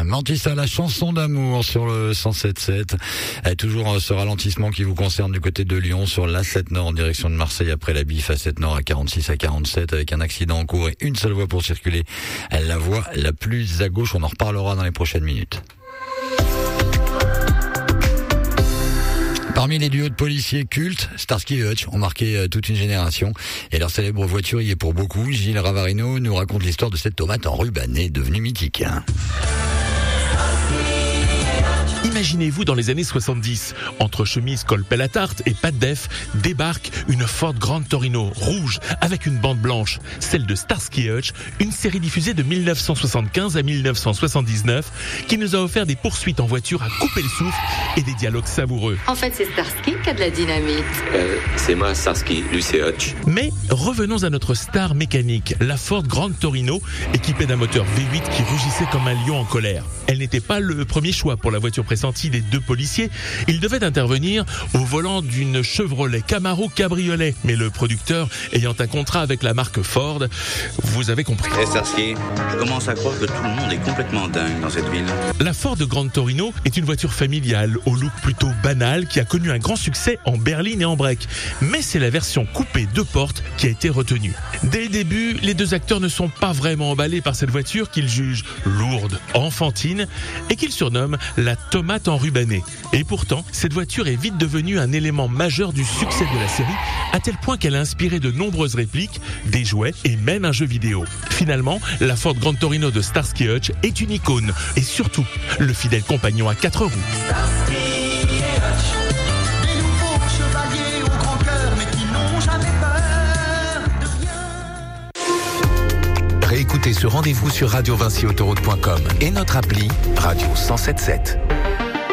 Mantissa, la chanson d'amour sur le 107.7. Toujours ce ralentissement qui vous concerne du côté de Lyon sur l'A7 Nord en direction de Marseille après la bif A7 Nord à 46 à 47 avec un accident en cours et une seule voie pour circuler. La voie la plus à gauche, on en reparlera dans les prochaines minutes. Parmi les duos de policiers cultes, Starsky et Hutch ont marqué toute une génération et leur célèbre voiture y est pour beaucoup. Gilles Ravarino nous raconte l'histoire de cette tomate enrubanée devenue mythique. Imaginez-vous dans les années 70, entre chemise col pelle à tarte et pas de def, débarque une Ford Grand Torino rouge avec une bande blanche, celle de Starsky et Hutch, une série diffusée de 1975 à 1979 qui nous a offert des poursuites en voiture à couper le souffle et des dialogues savoureux. En fait, c'est Starsky qui a de la dynamite. C'est moi, Starsky, lui c'est Hutch. Mais revenons à notre star mécanique, la Ford Grand Torino, équipée d'un moteur V8 qui rugissait comme un lion en colère. Elle n'était pas le premier choix pour la voiture pressentie des deux policiers. Ils devaient intervenir au volant d'une Chevrolet Camaro cabriolet. Mais le producteur, ayant un contrat avec la marque Ford, vous avez compris. Starsky, je commence à croire que tout le monde est complètement dingue dans cette ville. La Ford Grand Torino est une voiture familiale au look plutôt banal qui a connu un grand succès en berline et en break. Mais c'est la version coupée 2 portes qui a été retenue. Dès le début, les deux acteurs ne sont pas vraiment emballés par cette voiture qu'ils jugent lourde, enfantine et qu'ils surnomment la tomate enrubanée. Et pourtant, cette voiture est vite devenue un élément majeur du succès de la série, à tel point qu'elle a inspiré de nombreuses répliques, des jouets et même un jeu vidéo. Finalement, la Ford Grand Torino de Starsky et Hutch est une icône et surtout le fidèle compagnon à 4 roues. Réécoutez ce rendez-vous sur radiovincyautoroute.com et notre appli Radio 107.7.